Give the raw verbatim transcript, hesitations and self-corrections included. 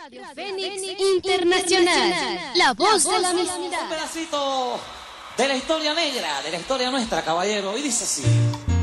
Radio Fénix Internacional, la voz de la amistad. Un pedacito de la historia negra, de la historia nuestra, caballero, y dice así.